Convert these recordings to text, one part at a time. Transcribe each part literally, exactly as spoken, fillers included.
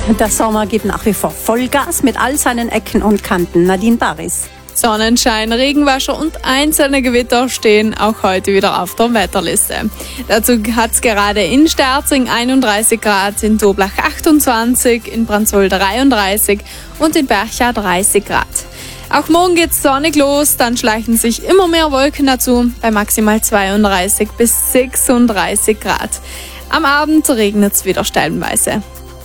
Der Sommer gibt nach wie vor Vollgas mit all seinen Ecken und Kanten. Nadine Baris. Sonnenschein, Regenwasser und einzelne Gewitter stehen auch heute wieder auf der Wetterliste. Dazu hat es gerade in Sterzing einunddreißig Grad, in Toblach achtundzwanzig, in Brandsoll dreiunddreißig und in Bercha dreißig Grad. Auch morgen geht's sonnig los, dann schleichen sich immer mehr Wolken dazu, bei maximal zweiunddreißig bis sechsunddreißig Grad. Am Abend regnet es wieder stellenweise.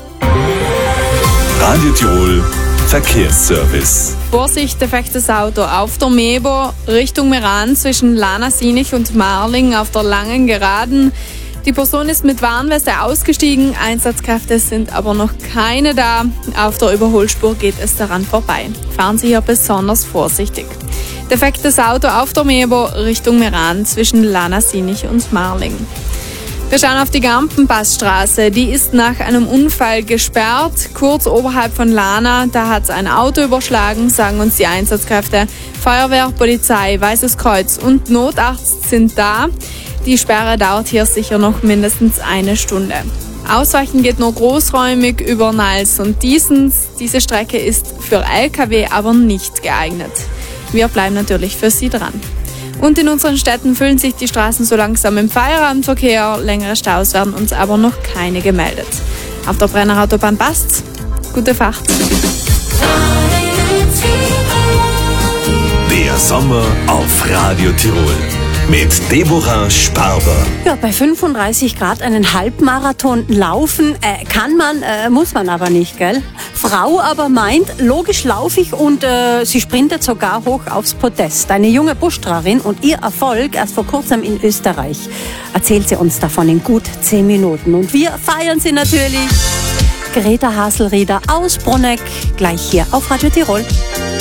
Radio Tirol Verkehrsservice. Vorsicht, defektes Auto auf der Mebo Richtung Meran zwischen Lana-Sinich und Marling auf der langen Geraden. Die Person ist mit Warnweste ausgestiegen, Einsatzkräfte sind aber noch keine da. Auf der Überholspur geht es daran vorbei. Fahren Sie hier besonders vorsichtig. Defektes Auto auf der Mebo Richtung Meran zwischen Lana-Sinich und Marling. Wir schauen auf die Gampenpassstraße. Die ist nach einem Unfall gesperrt, kurz oberhalb von Lana. Da hat es ein Auto überschlagen, sagen uns die Einsatzkräfte. Feuerwehr, Polizei, Weißes Kreuz und Notarzt sind da. Die Sperre dauert hier sicher noch mindestens eine Stunde. Ausweichen geht nur großräumig über Nals und Diesens. Diese Strecke ist für L K W aber nicht geeignet. Wir bleiben natürlich für Sie dran. Und in unseren Städten füllen sich die Straßen so langsam im Feierabendverkehr. Längere Staus werden uns aber noch keine gemeldet. Auf der Brenner Autobahn passt's. Gute Fahrt. Der Sommer auf Radio Tirol mit Deborah Sparber. Ja, bei fünfunddreißig Grad einen Halbmarathon laufen äh, kann man, äh, muss man aber nicht, gell? Frau aber meint, logisch laufe ich und äh, sie sprintet sogar hoch aufs Podest. Eine junge Buschfahrerin und ihr Erfolg erst vor kurzem in Österreich. Erzählt sie uns davon in gut zehn Minuten. Und wir feiern sie natürlich. Greta Haselrieder aus Bruneck, gleich hier auf Radio Tirol.